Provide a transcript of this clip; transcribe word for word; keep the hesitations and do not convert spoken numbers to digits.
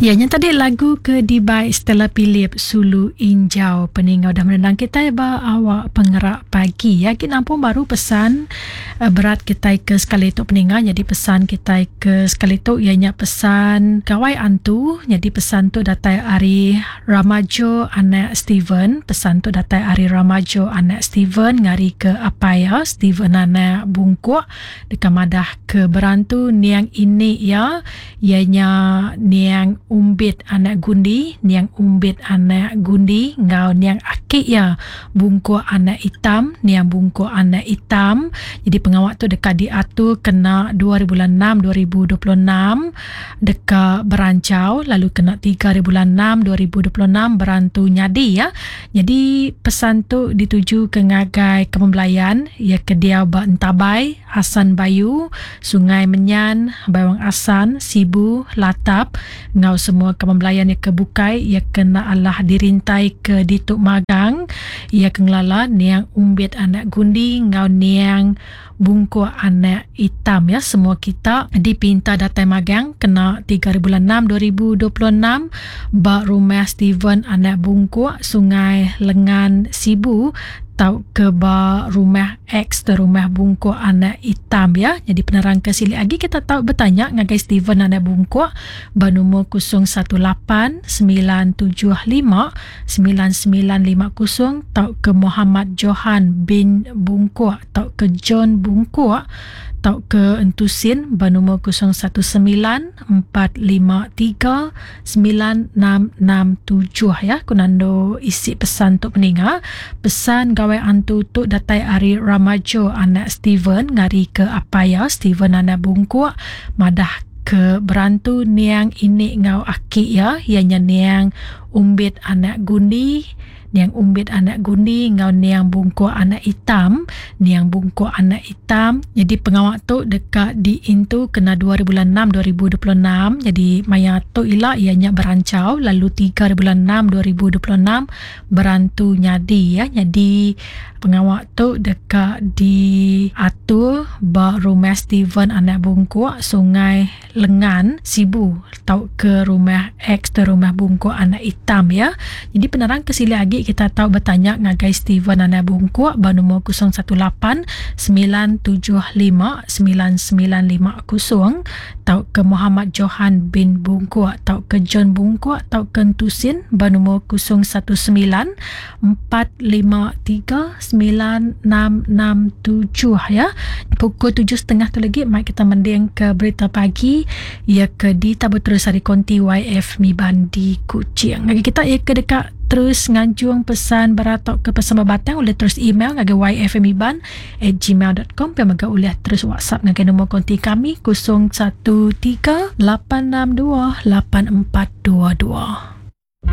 Ianya tadi lagu ke Dibai Stella Philip Sulu Injau peningau dah menendang kita ba awak pengerak pagi ya. Kita pun baru pesan uh, berat kita ke sekali tu peningau, jadi pesan kita ke sekali tu ianya pesan kawai antu, jadi pesan tu datai Ari Ramajo anak Steven, pesan tu datai Ari Ramajo anak Steven ngari ke apa ya Steven anak Bungkuk dekat madah ke berantu niang ini ya, ianya niang umbit anak gundi, niang umbit anak gundi, ngau niang akik ya bungkuk anak hitam, niang bungkuk anak hitam. Jadi pengawak tu dekat diatur kena dua bulan enam dua ribu dua puluh enam dekat berancau, lalu kena tiga bulan enam dua ribu dua puluh enam berantu nyadi ya. Jadi pesan tu dituju ke ngagai kepembelayan ya ke dia ba Entabai, Hasan Bayu, Sungai Menyan, Bawang Asan, Sibu, Latap, ngau semua kepembelayan yang kebukai ia kena Allah dirintai ke dituk magang ia kengelala niang umbit anak gundi, ngau niang bungkuk anak hitam ya. Semua kita dipinta datai magang kena tiga bulan enam dua ribu dua puluh enam ba rumah Steven anak bungkuk Sungai Lengan Sibu tau ke ba rumah X te rumah bungkuk anak hitam ya. Jadi penerang ke sili lagi kita tahu bertanya ngagai Steven anak bungkuk ba nombor kosong satu lapan sembilan tujuh lima sembilan sembilan lima kosong tau ke Muhammad Johan bin Bungkuk, tau ke John Bungkuk, tau ke Entusin ba nombor kosong satu sembilan empat lima tiga sembilan enam enam tujuh ya. Kunando isi pesan tu peninga pesan gawai antu tu datai Ari Ramajo anak Steven ngari ke apa ya Steven anak Bungkuk madah ke berantu niang ini ngau akik ya, ianya niang umbit anak gundi, niang umbit anak gundi, ngau niang bungkuk anak hitam, niang bungkuk anak hitam. Jadi pengawak tu dekat di intu kena dua bulan enam dua ribu dua puluh enam, jadi maya tu ila ianya berancau, lalu tiga bulan enam dua ribu dua puluh enam berantu nyadi ya. Jadi pengawak tu dekat di atur ba rumah Steven anak Bungkuk Sungai Lengan Sibu tau ke rumah X te rumah bungkuk anak hitam ya. Jadi penerang ke sili lagi kita tahu bertanya ngagai Steven anak Bungkuk ba nombor kosong satu lapan sembilan tujuh lima sembilan sembilan lima kosong tau ke Muhammad Johan bin Bungkuk, tau ke John Bungkuk, tau ke Entusin ba nombor kosong satu sembilan empat lima tiga sembilan enam enam tujuh ya. Pukul tujuh setengah tu lagi mai kita mending ke berita pagi ia ke di Tabur Terus Hari Konti Y F Miban di Kuching. Lagi kita ia ke dekat terus nganjung pesan beratok ke pesan babatang boleh terus email ngagai y f m iban at gmail dot com dan juga boleh terus WhatsApp ngagai nombor konti kami kosong satu tiga lapan enam dua lapan empat dua dua.